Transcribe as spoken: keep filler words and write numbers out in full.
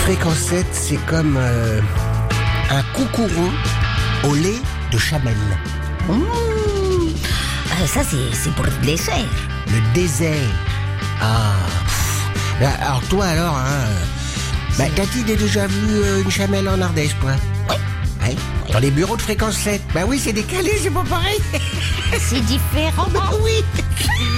Fréquence sept, c'est comme euh, un coucouron au lait de chamel. Mmh. Euh, ça, c'est, c'est pour le dessert. Le désert. Ah. pff. Bah, alors toi alors, hein, bah, t'as-tu déjà vu euh, une chamelle en Ardèche, quoi? Oui. Ouais. Dans les bureaux de Fréquence sept. Bah oui, c'est décalé, c'est pas pareil. C'est différent. Bah oui.